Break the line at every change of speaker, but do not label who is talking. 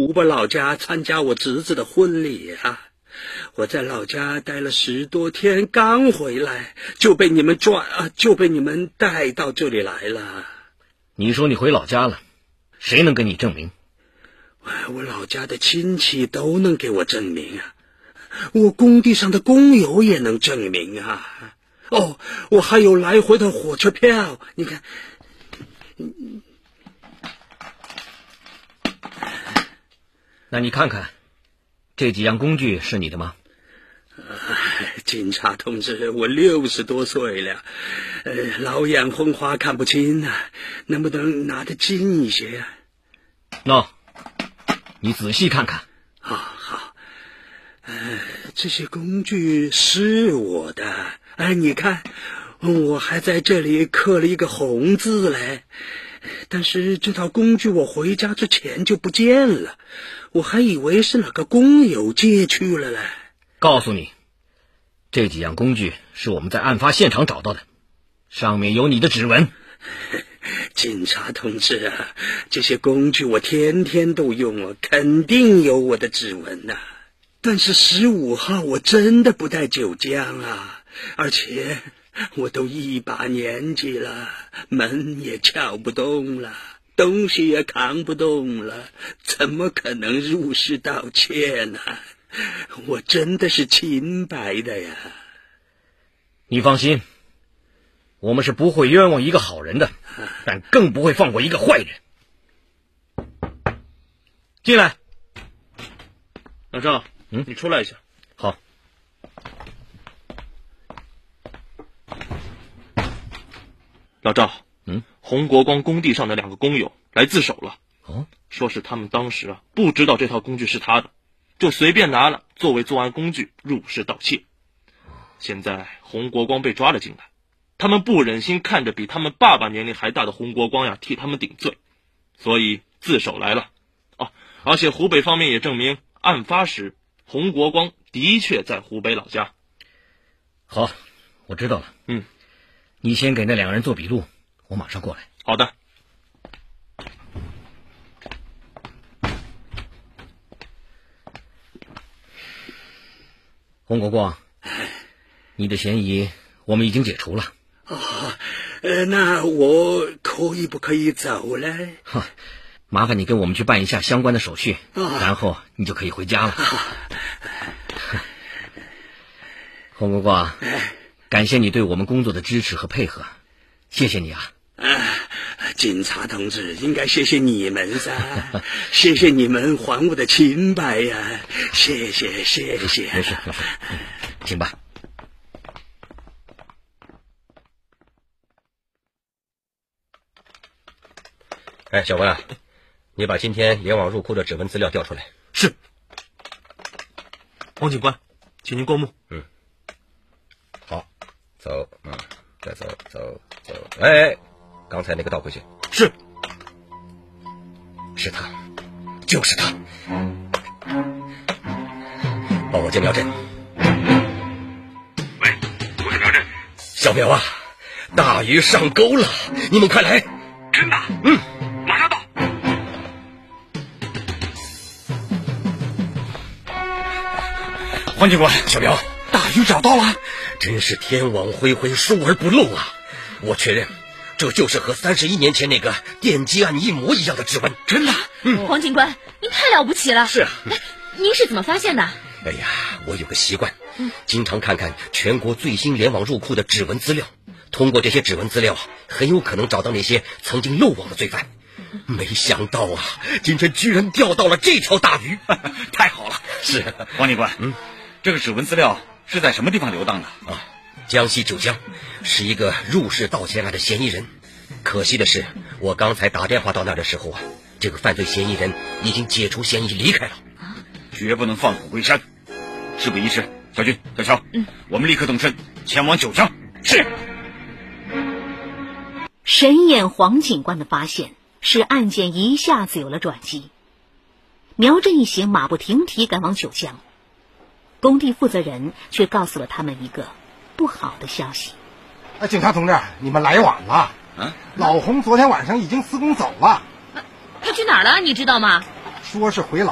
湖北老家参加我侄子的婚礼啊。我在老家待了10多天，刚回来就被你们带到这里来了。
你说你回老家了，谁能给你证明？
我老家的亲戚都能给我证明啊，我工地上的工友也能证明啊。哦，我还有来回的火车票，你看。
那你看看，这几样工具是你的吗？
警察同志，我60多岁了，老眼昏花看不清啊，能不能拿得近一些啊？
你仔细看看。
好，这些工具是我的，你看，我还在这里刻了一个红字嘞。但是这套工具我回家之前就不见了，我还以为是哪个工友借去了嘞。
告诉你，这几样工具是我们在案发现场找到的，上面有你的指纹。
警察同志啊，这些工具我天天都用啊，肯定有我的指纹啊。但是15号我真的不带酒浆啊，而且我都一把年纪了，门也撬不动了，东西也扛不动了，怎么可能入室盗窃呢？我真的是清白的呀。
你放心，我们是不会冤枉一个好人的，但更不会放过一个坏人。进来。
老赵，你出来一下。
好。
老赵，红国光工地上的2个工友来自首了。说是他们当时不知道这套工具是他的，就随便拿了作为作案工具入室盗窃。现在红国光被抓了进来，他们不忍心看着比他们爸爸年龄还大的红国光替他们顶罪，所以自首来了。而且湖北方面也证明案发时红国光的确在湖北老家。
好，我知道了。你先给那2个人做笔录，我马上过来。
好的。
洪国光，你的嫌疑我们已经解除了。
那我不可以走嘞？
麻烦你跟我们去办一下相关的手续，然后你就可以回家了。洪国光，感谢你对我们工作的支持和配合，谢谢你啊。
警察同志，应该谢谢你们噻，谢谢你们还我的清白呀，谢谢。没
事，老师，请吧。
小文啊，你把今天联网入库的指纹资料调出来。
是。王警官，请您过目。
好，走，再走。刚才那个倒回去。
是。
是他，就是他。报我见苗镇。
喂，我是苗镇。
小苗啊，大鱼上钩了，你们快来。
真的？马上到。
黄警官，小苗，
大鱼找到了，
真是天网恢恢，疏而不漏啊！我确认，这就是和31年前那个电击案一模一样的指纹，
真的。
黄警官，您太了不起了。
是啊。
您是怎么发现的？
哎呀，我有个习惯，经常看看全国最新联网入库的指纹资料，通过这些指纹资料，很有可能找到那些曾经漏网的罪犯。没想到啊，今天居然钓到了这条大鱼，
太好了。
是。
黄警官，这个指纹资料是在什么地方流荡的？
江西九江，是一个入室盗窃案的嫌疑人。可惜的是，我刚才打电话到那儿的时候这个犯罪嫌疑人已经解除嫌疑离开了。
绝不能放虎归山。事不宜迟，小军、小乔，我们立刻动身前往九江。
是。
神眼黄警官的发现使案件一下子有了转机。苗镇一行马不停蹄赶往九江，工地负责人却告诉了他们一个不好的消息。
警察同志，你们来晚了。老洪昨天晚上已经辞工走了。
他去哪儿了？你知道吗？
说是回老